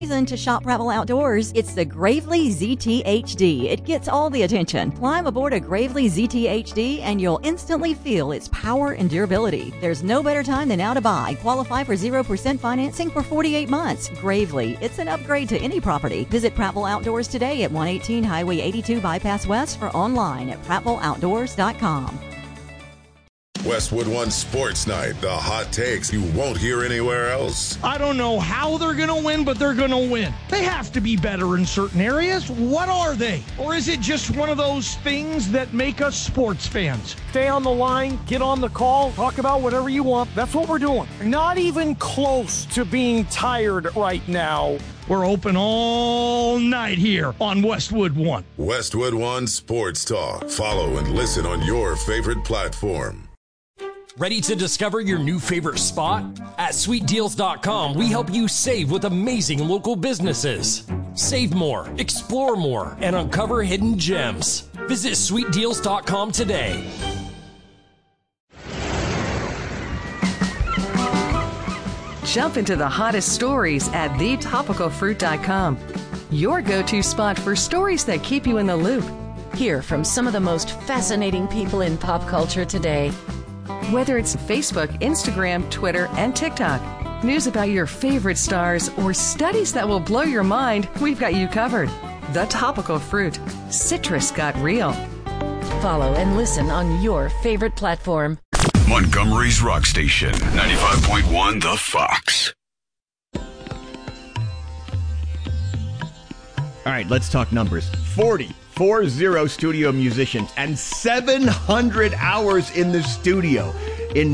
Reason to shop Prattville Outdoors, it's the Gravely ZT-HD. It gets all the attention. Climb aboard a Gravely ZT-HD and you'll instantly feel its power and durability. There's no better time than now to buy. Qualify for 0% financing for 48 months. Gravely, it's an upgrade to any property. Visit Prattville Outdoors today at 118 Highway 82 Bypass West or online at prattvilleoutdoors.com. Westwood One Sports Night, the hot takes you won't hear anywhere else. I don't know how they're going to win, but they're going to win. They have to be better in certain areas. What are they? Or is it just one of those things that make us sports fans? Stay on the line, get on the call, talk about whatever you want. That's what we're doing. Not even close to being tired right now. We're open all night here on Westwood One. Westwood One Sports Talk. Follow and listen on your favorite platform. Ready to discover your new favorite spot? At sweetdeals.com, we help you save with amazing local businesses. Save more, explore more, and uncover hidden gems. Visit sweetdeals.com today. Jump into the hottest stories at thetopicalfruit.com. Your go-to spot for stories that keep you in the loop. Hear from some of the most fascinating people in pop culture today. Whether it's Facebook, Instagram, Twitter, and TikTok, news about your favorite stars, or studies that will blow your mind, we've got you covered. The Topical Fruit. Citrus got real. Follow and listen on your favorite platform. Montgomery's Rock Station, 95.1 The Fox. All right, let's talk numbers. 40 studio musicians and 700 hours in the studio. In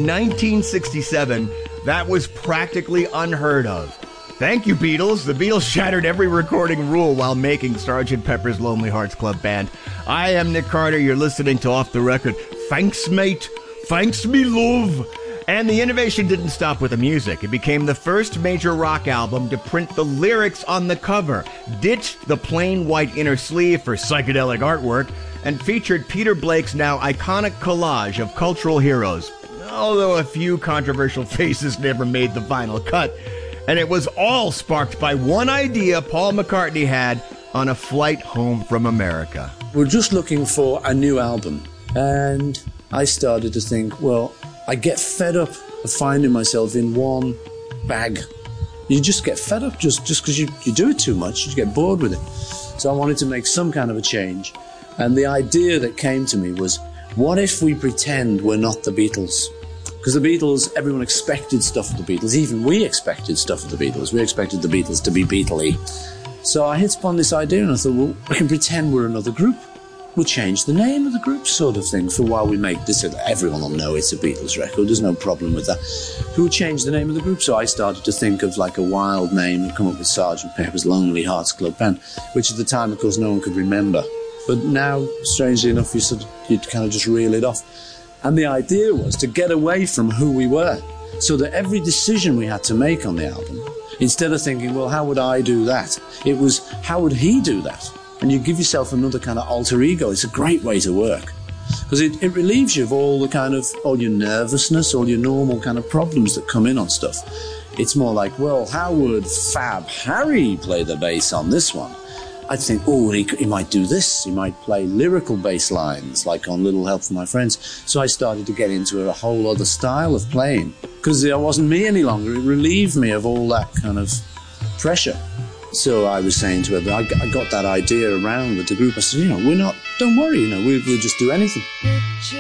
1967, that was practically unheard of. Thank you, Beatles. The Beatles shattered every recording rule while making Sgt. Pepper's Lonely Hearts Club Band. I am Nick Carter. You're listening to Off the Record. Thanks, mate. Thanks, me love. And the innovation didn't stop with the music. It became the first major rock album to print the lyrics on the cover, ditched the plain white inner sleeve for psychedelic artwork, and featured Peter Blake's now iconic collage of cultural heroes, although a few controversial faces never made the final cut. And it was all sparked by one idea Paul McCartney had on a flight home from America. We're just looking for a new album, and I started to think, well, I get fed up of finding myself in one bag. You just get fed up just because you do it too much. You get bored with it. So I wanted to make some kind of a change. And the idea that came to me was, what if we pretend we're not the Beatles? Because the Beatles, everyone expected stuff of the Beatles. Even we expected stuff of the Beatles. We expected the Beatles to be Beatle-y. So I hit upon this idea and I thought, well, we can pretend we're another group. We'll change the name of the group, sort of thing, for while we make this. Everyone will know it's a Beatles record. There's no problem with that. Who would change the name of the group? So I started to think of like a wild name and come up with Sgt. Pepper's Lonely Hearts Club Band, which at the time, of course, no one could remember. But now, strangely enough, you'd kind of just reel it off. And the idea was to get away from who we were, so that every decision we had to make on the album, instead of thinking, well, how would I do that? It was, how would he do that? And you give yourself another kind of alter ego. It's a great way to work, because it relieves you of all your nervousness, all your normal kind of problems that come in on stuff. It's more like, well, how would Fab Harry play the bass on this one? I'd think, oh, he might do this. He might play lyrical bass lines, like on Little Help from My Friends. So I started to get into a whole other style of playing, because it wasn't me any longer. It relieved me of all that kind of pressure. So I was saying to her, I got that idea around with the group. I said, don't worry, we'll just do anything.